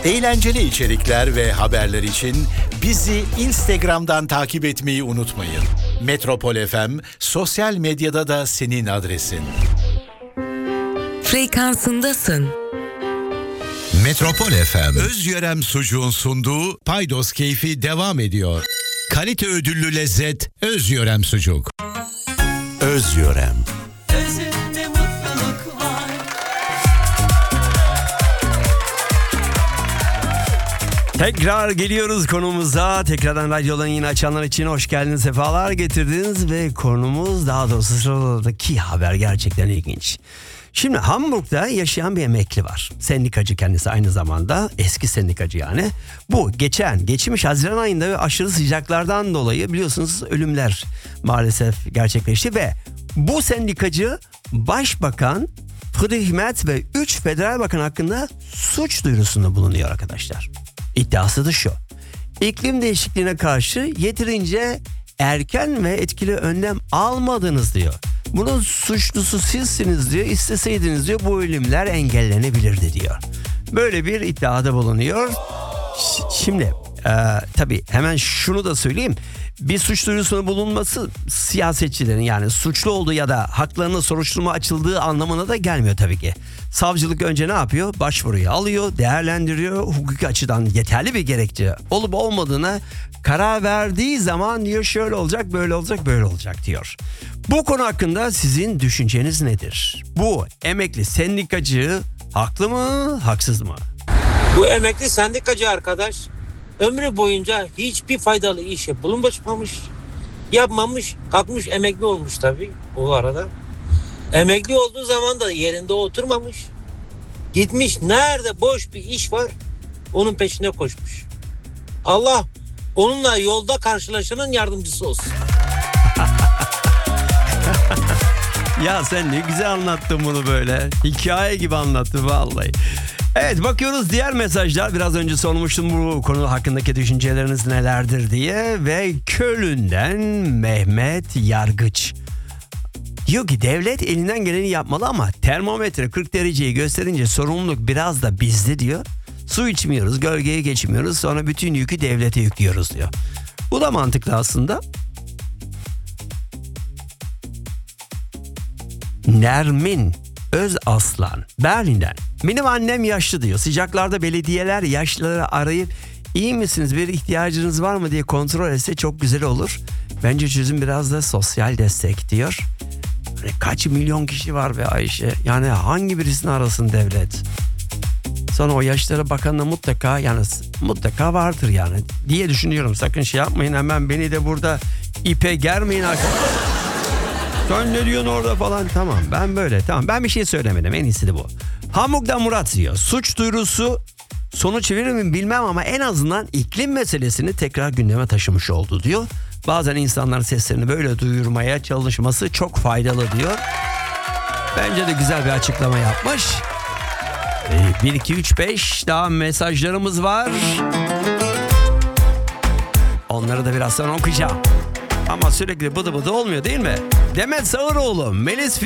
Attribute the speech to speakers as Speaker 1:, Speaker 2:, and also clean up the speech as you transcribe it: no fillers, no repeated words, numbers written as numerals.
Speaker 1: Eğlenceli içerikler ve haberler için bizi Instagram'dan takip etmeyi unutmayın. Metropol FM sosyal medyada da senin adresin.
Speaker 2: Frekansındasın.
Speaker 1: Metropol FM Özyörem Sucuğun sunduğu Paydos Keyfi devam ediyor. Kalite ödüllü lezzet Özyörem Sucuk. Özyörem.
Speaker 3: Özünde mutluluk var.
Speaker 4: Tekrar geliyoruz konumuza. Tekrardan radyodan yine açanlar için hoş geldiniz, sefalar getirdiniz ve konumuz, daha doğrusu sıradaki haber gerçekten ilginç. Şimdi Hamburg'da yaşayan bir emekli var. Sendikacı kendisi, aynı zamanda eski sendikacı yani. Bu geçmiş Haziran ayında ve aşırı sıcaklardan dolayı biliyorsunuz ölümler maalesef gerçekleşti ve bu sendikacı Başbakan Friedrich Merz ve 3 federal bakan hakkında suç duyurusunda bulunuyor arkadaşlar. İddiası da şu: İklim değişikliğine karşı yeterince erken ve etkili önlem almadınız diyor. Bunun suçlusu sizsiniz diyor. İsteseydiniz diyor bu ölümler engellenebilirdi diyor. Böyle bir iddiada bulunuyor. Şimdi tabii hemen şunu da söyleyeyim. Bir suç duyurusunda bulunması siyasetçilerin, yani suçlu olduğu ya da haklarına soruşturma açıldığı anlamına da gelmiyor tabii ki. Savcılık önce ne yapıyor? Başvuruyu alıyor, değerlendiriyor. Hukuki açıdan yeterli bir gerekçe olup olmadığına karar verdiği zaman diyor şöyle olacak, böyle olacak, böyle olacak diyor. Bu konu hakkında sizin düşünceniz nedir? Bu emekli sendikacı haklı mı, haksız mı?
Speaker 5: Bu emekli sendikacı arkadaş ömrü boyunca hiçbir faydalı işe yapmamış, kalkmış emekli olmuş tabii o arada. Emekli olduğu zaman da yerinde oturmamış. Gitmiş nerede boş bir iş var onun peşine koşmuş. Allah onunla yolda karşılaşanın yardımcısı olsun.
Speaker 4: Ya sen ne güzel anlattın bunu böyle. Hikaye gibi anlattın vallahi. Evet, bakıyoruz diğer mesajlar. Biraz önce sormuştum bu konu hakkındaki düşünceleriniz nelerdir diye. Ve Köln'den Mehmet Yargıç diyor ki devlet elinden geleni yapmalı ama termometre 40 dereceyi gösterince sorumluluk biraz da bizde diyor. Su içmiyoruz, gölgeye geçmiyoruz, sonra bütün yükü devlete yüklüyoruz diyor. Bu da mantıklı aslında. Nermin Özaslan Berlin'den: benim annem yaşlı diyor. Sıcaklarda belediyeler yaşlıları arayıp iyi misiniz, bir ihtiyacınız var mı diye kontrol etse çok güzel olur. Bence çözüm biraz da sosyal destek diyor. Hani kaç milyon kişi var be Ayşe, yani hangi birisini arasın devlet? Sonra o yaşlara bakan da mutlaka vardır yani diye düşünüyorum. Sakın şey yapmayın, hemen beni de burada ipe germeyin arkadaşlar. Sen ne diyorsun orada falan, tamam ben böyle, tamam ben bir şey söylemedim, en iyisi de bu. Hamburg'dan Murat diyor: suç duyurusu sonuç verir mi bilmem ama en azından iklim meselesini tekrar gündeme taşımış oldu diyor. Bazen insanların seslerini böyle duyurmaya çalışması çok faydalı diyor. Bence de güzel bir açıklama yapmış. 1, 2, 3, 5 daha mesajlarımız var. Onları da biraz sonra okuyacağım. Ama sürekli bıdı bıdı olmuyor değil mi? Demet Sağıroğlu, Melis